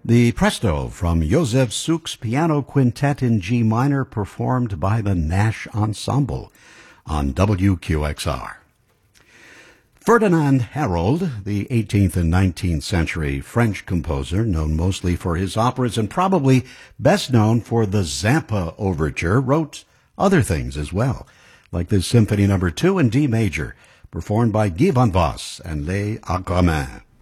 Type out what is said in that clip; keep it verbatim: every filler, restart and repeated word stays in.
The Presto from Josef Suk's Piano Quintet in G minor, performed by the Nash Ensemble on W Q X R. Ferdinand Harold, the eighteenth and nineteenth century French composer, known mostly for his operas and probably best known for the Zampa Overture, wrote other things as well, like this Symphony Number two in D major, performed by Guy van Voss and Les Agramains.